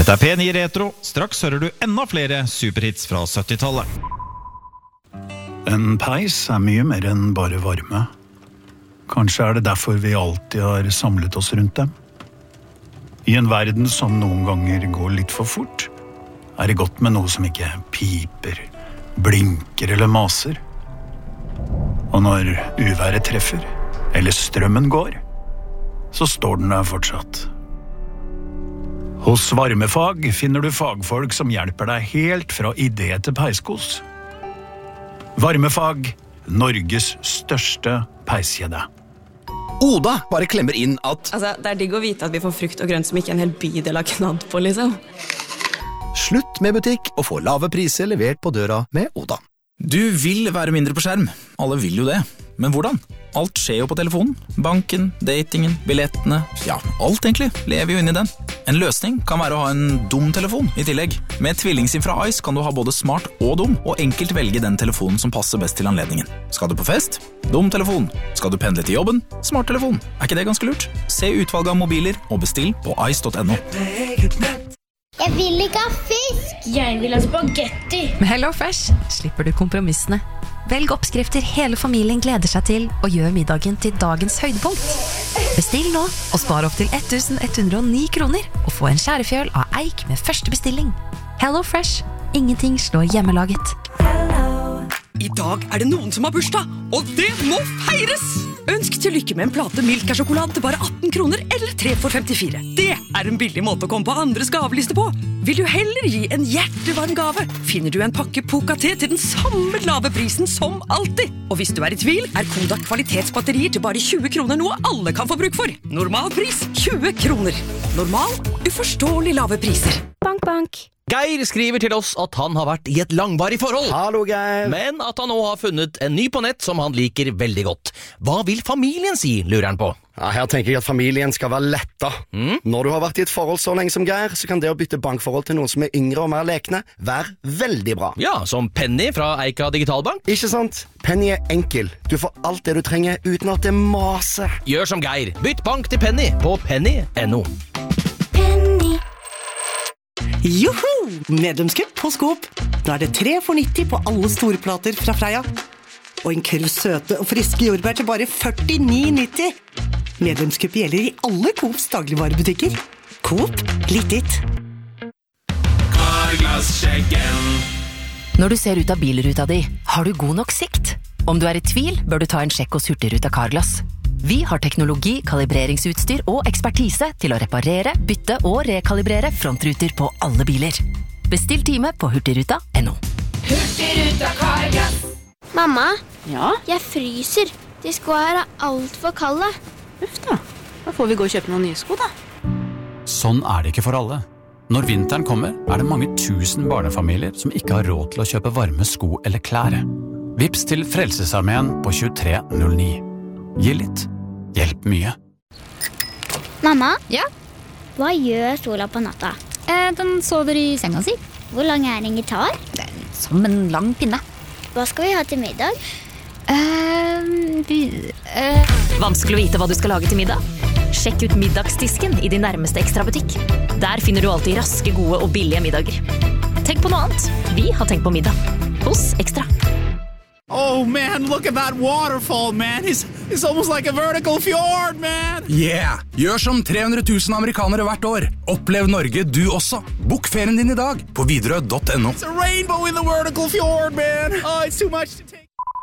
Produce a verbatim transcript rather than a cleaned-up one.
Dette er P ni Retro. Straks hører du enda flere superhits fra syttitallet. En peis er mye mer enn bare varme. Kanskje er det derfor vi alltid har samlet oss rundt dem. I en verden som noen ganger går litt for fort, er det godt med noe som ikke piper, blinker eller maser. Og når uværet treffer, eller strømmen går, så står den der fortsatt. Hos Varmefag finner du fagfolk som hjelper deg helt fra idé til peiskos. Varmefag, Norges største peiskjede. Oda bare klemmer inn at Altså, det er digg å vite at vi får frukt og grønt som ikke en hel bydel har knadd på, liksom. slutt med butikk og få lave priser levert på døra med Oda. Du vil være mindre på skjerm. Alle vil jo det. Men hvordan? Alt skjer jo på telefonen. Banken, datingen, billettene, ja, alt egentlig lever jo inn i den. En løsning kan være å ha en dum telefon i tillegg. Med tvillingsim fra Ice kan du ha både smart og dum, og enkelt velge den telefonen som passer best til anledningen. Skal du på fest? Dum telefon. Skal du pendle til jobben? Smart telefon. Er ikke det ganske lurt? Se utvalget av mobiler og bestill på ice punktum no. Jeg vil ikke ha fisk! Jeg vil ha spagetti! Med HelloFresh slipper du kompromissene. Velg oppskrifter hele familien gleder seg til, og gjør middagen til dagens høydepunkt. Bestill nå, og spar opp til ett tusen ett hundre og ni kroner, og få en skjærefjøl av eik med første bestilling. HelloFresh. Ingenting slår hjemmelaget. I dag er det noen som har bursdag, og det må feires! Ønsk til lykke med en plate Milka-sjokolade til bare atten kroner, eller tre for femtifire. Det er en billig måte å komme på andres gaveliste på. Vil du heller gi en hjertevarm gave, finner du en pakke Poca-te til den samme lave prisen som alltid. Og hvis du er i tvil, er Kodak kvalitetsbatterier til bare tjue kroner noe alle kan få bruk for. Normal pris tjue kroner. Normal, uforståelig lave priser. Bank, bank. Geir skriver til oss at han har vært i et langvarig forhold. Hallo, Geir. Men at han nå har funnet en ny på nett som han liker veldig godt. Hva vil familien si, lurer han på? Ja, her tenker jeg at familien skal være letta. Mm? Når du har vært i et forhold så lenge som Geir, så kan det å bytte bankforhold til noen som er yngre og mer lekne være veldig bra. Ja, som Penny fra Eika Digitalbank. Ikke sant? Penny er enkel. Du får alt det du trenger uten at det maser. Gjør som Geir. Bytt bank til Penny på penny punktum no. Penny. Joho! Medlemskap på Coop. Nå er det tre for nitti på alle store plater fra Freia. Og en kurv søte og friske jordbær til bare førtini nitti. Medlemskap gjelder i alle Coops dagligvarebutikker. Coop, litt ditt. Carglass-sjekken. Når du ser ut av bilruta di, har du god nok sikt? Om du er i tvil, bør du ta en sjekk hos Hurtigruta Carglass. Vi har teknologi, kalibreringsutstyr og ekspertise til å reparere, bytte og rekalibrere frontruter på alle biler. Bestill time på hurtigruta punktum no. Hurtigruta Carglass. Mamma, Ja? jeg fryser. De skoene her er alt for kalde. Uff da. Da får vi gå og kjøpe noen nye sko da. Sånn er det ikke for alle. Når vinteren kommer, er det mange tusen barnefamilier som ikke har råd til å kjøpe varme sko eller klær. Vips til Frelsesarmeen på tjuetre null ni. Gi litt. Hjelp mye. Mamma, Ja? hva gjør sola på natta? Eh, den sover i senga si. Hvor lang er en gitar? Som en lang pinne. Hva skal vi ha til middag? Eh, vi, eh. Vanskelig å vite hva du skal lage til middag? Sjekk ut middagsdisken i din nærmeste ekstrabutikk. Der finner du alltid raske, gode og billige middager. Tenk på noe annet. Vi har tenkt på middag. Hos Ekstra. Oh man, look at that waterfall, man. It's, it's almost like a vertical fjord, man. Yeah! Gjør som tre hundre tusen amerikanere hvert år. Opplev Norge du også. Bok ferien din i dag på Widerøe punktum no. It's a rainbow in the vertical fjord, man. Oh, it's too much to take.